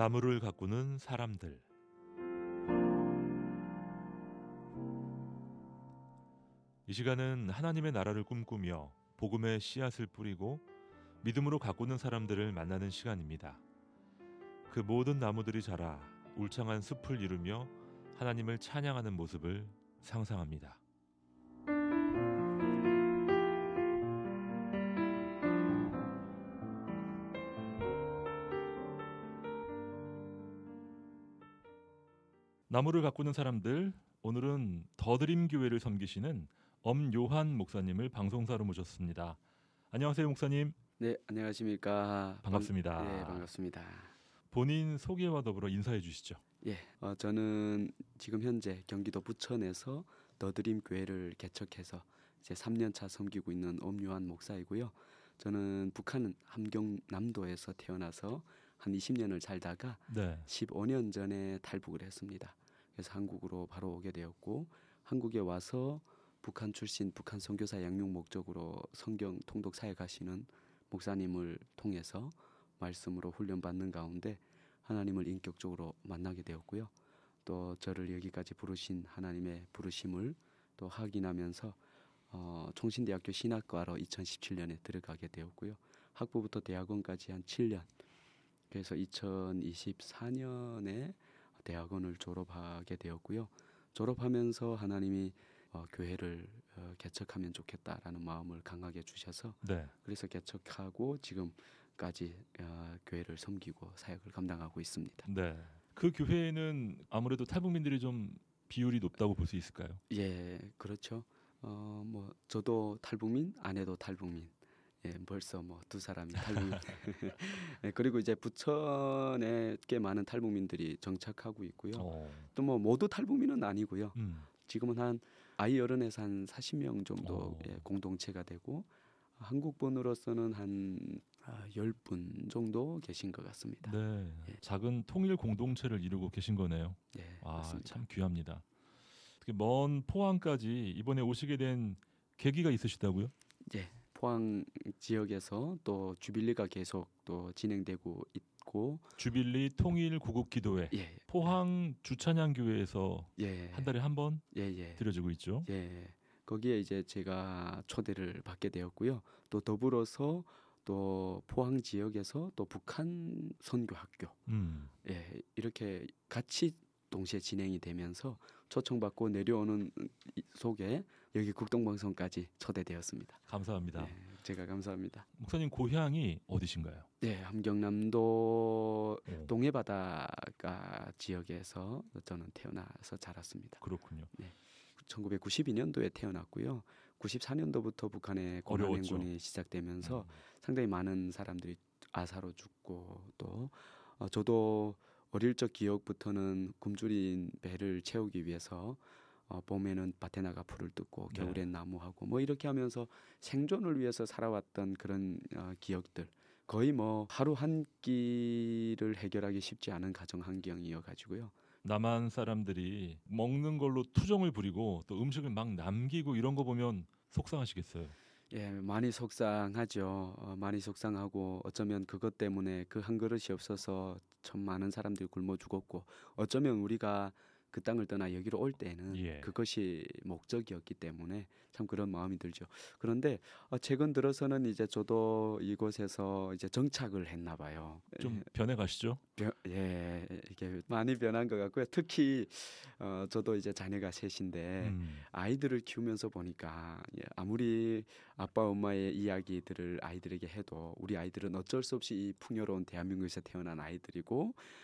나무를 가꾸는 사람들. 이 시간은 하나님의 나라를 꿈꾸며 복음의 씨앗을 뿌리고 믿음으로 가꾸는 사람들을 만나는 시간입니다. 그 모든 나무들이 자라 울창한 숲을 이루며 하나님을 찬양하는 모습을 상상합니다. 나무를 가꾸는 사람들, 오늘은 더드림 교회를 섬기시는 엄요한 목사님을 방송사로 모셨습니다. 안녕하세요, 목사님. 네, 안녕하십니까. 반갑습니다. 네, 반갑습니다. 본인 소개와 더불어 인사해 주시죠. 예, 저는 지금 현재 경기도 부천에서 더드림 교회를 개척해서 이제 3년차 섬기고 있는 엄요한 목사이고요. 저는 북한 함경남도에서 태어나서 한 20년을 살다가 15년 전에 탈북을 했습니다. 그래서 한국으로 바로 오게 되었고, 한국에 와서 북한 출신 북한 선교사 양육 목적으로 성경 통독 사역 하시는 목사님을 통해서 말씀으로 훈련받는 가운데 하나님을 인격적으로 만나게 되었고요. 또 저를 여기까지 부르신 하나님의 부르심을 또 확인하면서 총신대학교 신학과로 2017년에 들어가게 되었고요. 학부부터 대학원까지 한 7년. 그래서 2024년에 대학원을 졸업하게 되었고요. 졸업하면서 하나님이 교회를 개척하면 좋겠다라는 마음을 강하게 주셔서 그래서 개척하고 지금까지 교회를 섬기고 사역을 감당하고 있습니다. 네. 그 교회에는 아무래도 탈북민들이 좀 비율이 높다고 볼 수 있을까요? 예, 그렇죠. 뭐 저도 탈북민, 아내도 탈북민. 예, 벌써 뭐 두 사람이 탈북민. 예, 그리고 이제 부천에 꽤 많은 탈북민들이 정착하고 있고요. 또 뭐 모두 탈북민은 아니고요. 지금은 한 아이 어른에서 한 40명 정도 공동체가 되고 한국분으로서는 한 10분 정도 계신 것 같습니다. 네, 예. 작은 통일 공동체를 이루고 계신 거네요. 예, 맞습니다. 참 귀합니다. 특히 먼 포항까지 이번에 오시게 된 계기가 있으시다고요? 예, 포항 지역에서 또 주빌리가 계속 또 진행되고 있고 주빌리 통일 구국기도회 포항 주찬양교회에서 한 달에 한 번 드려지고 있죠. 예, 거기에 이제 제가 초대를 받게 되었고요. 또 더불어서 또 포항 지역에서 또 북한 선교학교 이렇게 같이 동시에 진행이 되면서 초청받고 내려오는 속에 여기 국동방송까지 초대되었습니다. 감사합니다. 네, 제가 감사합니다. 목사님 고향이 어디신가요? 네, 함경남도 동해바닷가 지역에서 저는 태어나서 자랐습니다. 그렇군요. 네, 1992년도에 태어났고요. 94년도부터 북한의 공안행군이 시작되면서 상당히 많은 사람들이 아사로 죽고 또 저도 어릴 적 기억부터는 굶주린 배를 채우기 위해서 봄에는 밭에 나가 풀을 뜯고 겨울엔 나무하고 뭐 이렇게 하면서 생존을 위해서 살아왔던 그런 기억들, 거의 뭐 하루 한 끼를 해결하기 쉽지 않은 가정 환경이어가지고요. 남한 사람들이 먹는 걸로 투정을 부리고 또 음식을 막 남기고 이런 거 보면 속상하시겠어요. 예, 많이 속상하죠. 많이 속상하고 어쩌면 그것 때문에 그 한 그릇이 없어서 참 많은 사람들이 굶어 죽었고 어쩌면 우리가 그 땅을 떠나 여기로 올 때는 그것이 목적이었기 때문에 참 그런 마음이 들죠. 그런데 최근 들어서는 이제 저도 이곳에서 이제 정착을 했나 봐요. 좀 변해가시죠? 예, 이게 많이 변한 것 같고요. 특히 저도 이제 자녀가 셋인데 아이들을 키우면서 보니까 아무리 아빠 엄마의 이야기들을 아이들에게 해도 우리 아이들은 어쩔 수 없이 이 풍요로운 대한민국에서 태어난 아이들이고